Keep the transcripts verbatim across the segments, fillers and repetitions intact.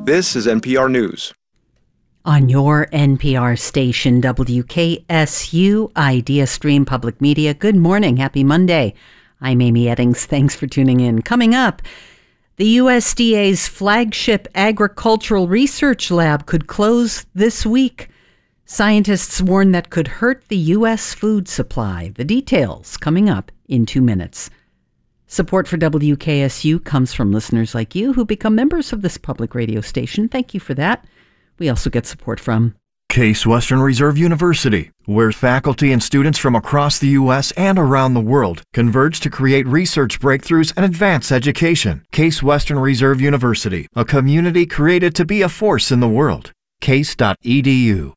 This is N P R News. On your N P R station, W K S U, Idea Stream Public Media. Good morning. Happy Monday. I'm Amy Eddings. Thanks for tuning in. Coming up, the U S D A's flagship agricultural research lab could close this week. Scientists warn that could hurt the U S food supply. The details coming up in two minutes. Support for W K S U comes from listeners like you who become members of this public radio station. Thank you for that. We also get support from Case Western Reserve University, where faculty and students from across the U S and around the world converge to create research breakthroughs and advance education. Case Western Reserve University, a community created to be a force in the world. case dot e d u.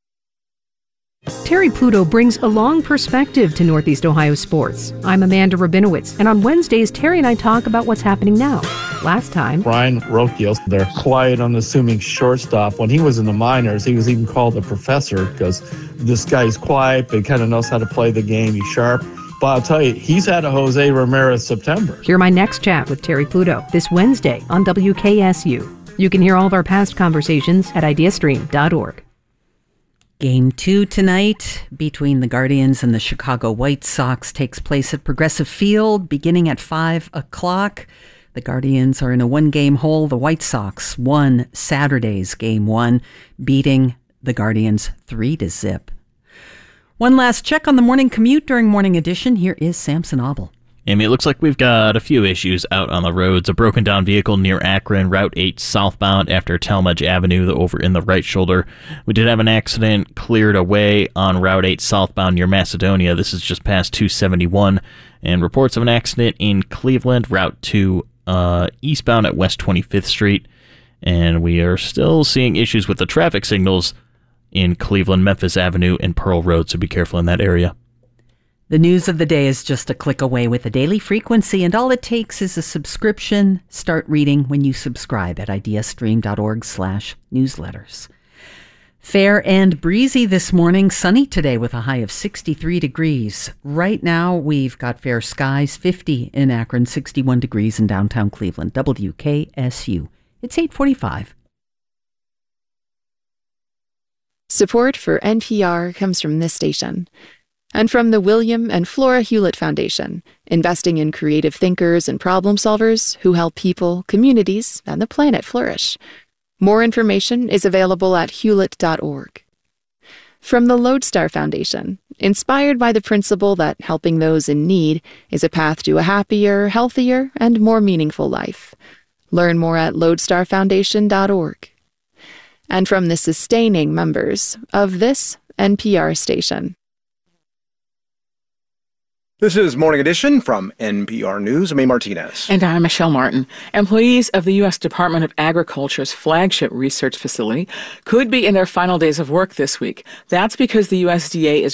Terry Pluto brings a long perspective to Northeast Ohio sports. I'm Amanda Rabinowitz, and on Wednesdays, Terry and I talk about what's happening now. Last time, Brian Rokiel, their quiet, unassuming shortstop, when he was in the minors, he was even called a professor because this guy's quiet, but he kind of knows how to play the game. He's sharp. But I'll tell you, he's had a Jose Ramirez September. Hear my next chat with Terry Pluto this Wednesday on W K S U. You can hear all of our past conversations at idea stream dot org. Game two tonight between the Guardians and the Chicago White Sox takes place at Progressive Field beginning at five o'clock. The Guardians are in a one-game hole. The White Sox won Saturday's game one, beating the Guardians three to zip. One last check on the morning commute during Morning Edition. Here is Samson Auble. Amy, it looks like we've got a few issues out on the roads. A broken down vehicle near Akron, Route eight southbound after Talmadge Avenue over in the right shoulder. We did have an accident cleared away on Route eight southbound near Macedonia. This is just past two seventy-one. And reports of an accident in Cleveland, Route two uh, eastbound at West twenty-fifth Street. And we are still seeing issues with the traffic signals in Cleveland, Memphis Avenue, and Pearl Road, so be careful in that area. The news of the day is just a click away with a daily frequency, and all it takes is a subscription. Start reading when you subscribe at idea stream dot org slash newsletters. Fair and breezy this morning, sunny today with a high of sixty-three degrees. Right now, we've got fair skies, fifty in Akron, sixty-one degrees in downtown Cleveland. W K S U. It's eight forty-five. Support for N P R comes from this station. And from the William and Flora Hewlett Foundation, investing in creative thinkers and problem solvers who help people, communities, and the planet flourish. More information is available at hewlett dot org. From the Lodestar Foundation, inspired by the principle that helping those in need is a path to a happier, healthier, and more meaningful life. Learn more at lodestar foundation dot org. And from the sustaining members of this N P R station. This is Morning Edition from N P R News. I'm A. Martinez. And I'm Michelle Martin. Employees of the U S Department of Agriculture's flagship research facility could be in their final days of work this week. That's because the U S D A is